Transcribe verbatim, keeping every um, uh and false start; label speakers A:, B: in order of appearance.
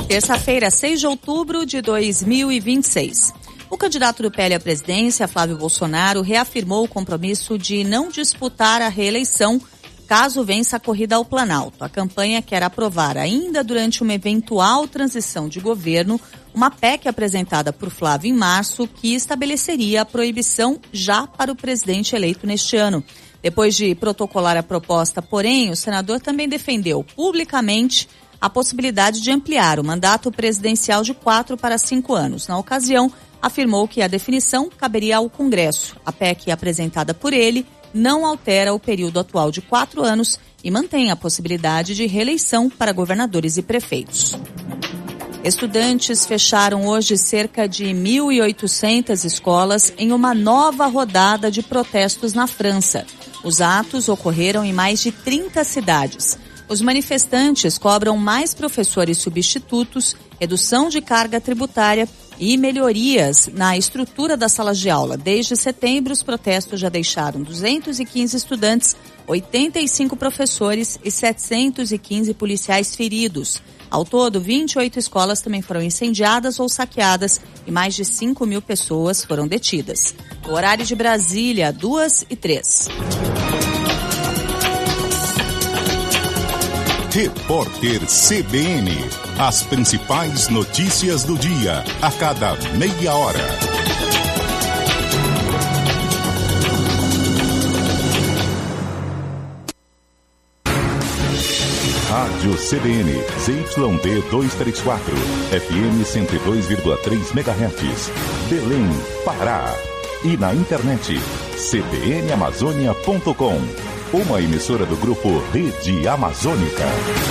A: Terça-feira, seis de outubro de dois mil e vinte e seis. O candidato do P L à presidência, Flávio Bolsonaro, reafirmou o compromisso de não disputar a reeleição caso vença a corrida ao Planalto. A campanha quer aprovar, ainda durante uma eventual transição de governo, uma P E C apresentada por Flávio em março que estabeleceria a proibição já para o presidente eleito neste ano. Depois de protocolar a proposta, porém, o senador também defendeu publicamente a possibilidade de ampliar o mandato presidencial de quatro para cinco anos. Na ocasião, afirmou que a definição caberia ao Congresso. A P E C apresentada por ele não altera o período atual de quatro anos e mantém a possibilidade de reeleição para governadores e prefeitos. Estudantes fecharam hoje cerca de mil e oitocentas escolas em uma nova rodada de protestos na França. Os atos ocorreram em mais de trinta cidades. Os manifestantes cobram mais professores substitutos, redução de carga tributária e melhorias na estrutura das salas de aula. Desde setembro, os protestos já deixaram duzentos e quinze estudantes, oitenta e cinco professores e setecentos e quinze policiais feridos. Ao todo, vinte e oito escolas também foram incendiadas ou saqueadas e mais de cinco mil pessoas foram detidas. O horário de Brasília, duas e três.
B: Repórter C B N. As principais notícias do dia, a cada meia hora. Rádio C B N, Z Y D duzentos e trinta e quatro, F M cento e dois vírgula três megahertz, Belém, Pará. E na internet, c b n amazônia ponto com, uma emissora do grupo Rede Amazônica.